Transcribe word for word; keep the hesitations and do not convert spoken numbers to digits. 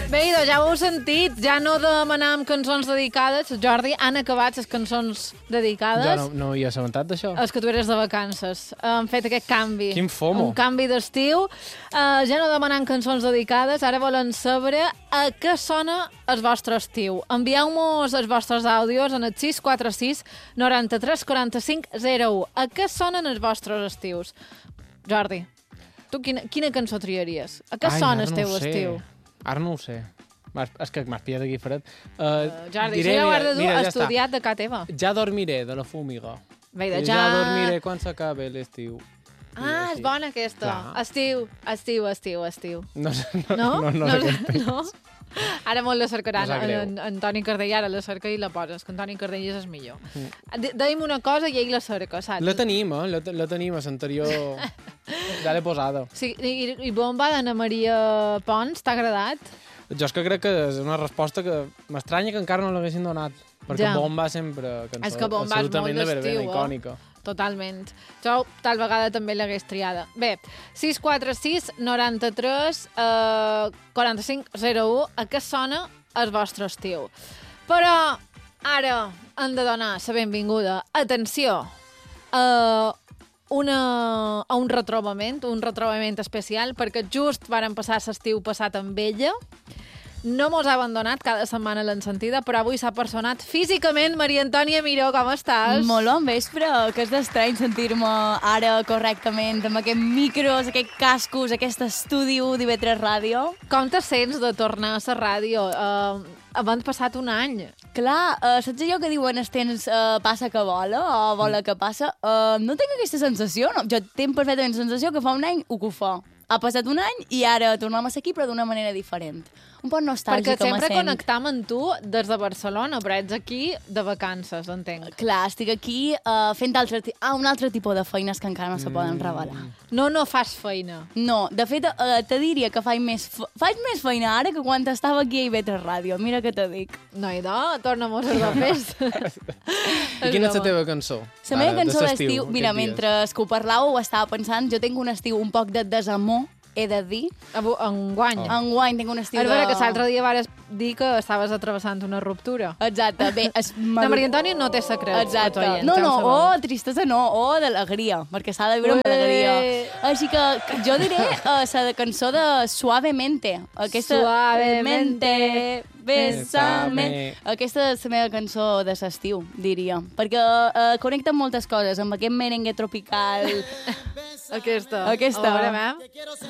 Bé, idò, ja ho heu sentit, ja no demanàvem cançons dedicades. Jordi, han acabat les cançons dedicades. Jo no, no havia assabentat d'això. És que tu eres de vacances. Han fet aquest canvi. Quin fomo. Un canvi d'estiu. Uh, ja no demanant cançons dedicades, ara volen saber a què sona el vostre estiu. Envieu-nos els vostres àudios en el sis quatre sis noranta-tres quaranta-cinc zero u. A què sonen els vostres estius? Jordi, tu quina, quina cançó triaries? A què Ai, sona ara el no teu ho sé. estiu? Ara no ho sé. M'has- És que m'has pillat aquí fred. Uh, Uh, Jordi, diré, això ja ho mira, has de dur mira, ja estudiat de ca teva. està. Ja dormiré, de la Fúmiga. Bé, I ja... ja dormiré quan s'acabe l'estiu. Ah, és bona aquesta. Clar. Estiu, estiu, estiu, estiu. No, sé, no, No? no, no, no, no, no? Ara molt la cercaran. No sap greu. En, en Toni Cardell ara la cerca i la poses, que en Toni Cardell és el millor. Mm. De- Deim una cosa i ell la cerca, saps? La tenim, eh? La, te- la tenim, a l'anterior... Ja l'he posada. Sí, i, i bomba d'Anna Maria Pons, t'ha agradat? Jo és que crec que és una resposta que m'estranya que encara no l'haguessin donat. Perquè Ja. Bomba sempre cançó És que Bomba és absolutament molt de verbena, d'estiu, eh? icònica. Totalment. Jo tal vegada també l'hagués triada. Bé, sis quatre sis noranta-tres quaranta-cinc zero u, a què sona el vostre estiu? Però ara hem de donar la benvinguda, atenció, a, una, a un retrobament, un retrobament especial, perquè just varen passar l'estiu passat amb ella. No mos ha abandonat, cada setmana l'han sentida, però avui s'ha personat físicament. Maria Antònia Miró, com estàs? Molt bon vespre, que és d'estrany sentir-me ara correctament amb aquests micros, aquests cascos, aquest estudi d'I V tres Ràdio. Com te sents de tornar a la ràdio? Uh, abans passat un any. Clar, uh, saps allò que diuen el temps uh, passa que vola o vola que passa? Uh, no tinc aquesta sensació, no. Jo tinc perfectament la sensació que fa un any ho que ho fa. Ha passat un any i ara tornem a ser aquí, però d'una manera diferent. Un poc nostàlgica, Perquè sempre me sent. connectam amb tu des de Barcelona, però ets aquí de vacances, entenc. Clar, estic aquí uh, fent altre, ti- ah, un altre tipus de feines que encara no se poden revelar. No, no fas feina. No, de fet, uh, te diria que faig més, f- faig més feina ara que quan estava aquí a I V tres Ràdio. Mira què te dic. No, idò, torna-mos a la festa. I quina és la teva cançó? La meva Ara, cançó de d'estiu, l'estiu, mira, aquests mentre que ho parlàveu ho estava pensant, jo tinc un estiu un poc de desamor, he de dir. Enguany. Oh. Enguany tinc un estiu A veure, de... que l'altre dia vares dir que estaves atravessant una ruptura. Exacte, bé... Es... La Maria Antònia no té secrets. Exacte. tots oients, No, ja no, ho sabeu. o tristesa no, o d'alegria, perquè s'ha de viure amb Ué. alegria. Així que que jo diré uh, la cançó de Suavemente. Aquesta... Suavemente, Bésame. Aquesta és la meva cançó de l'estiu, diria. Perquè uh, connecta amb moltes coses, amb aquest merengue tropical. Aquesta. Aquesta. A veure, mem.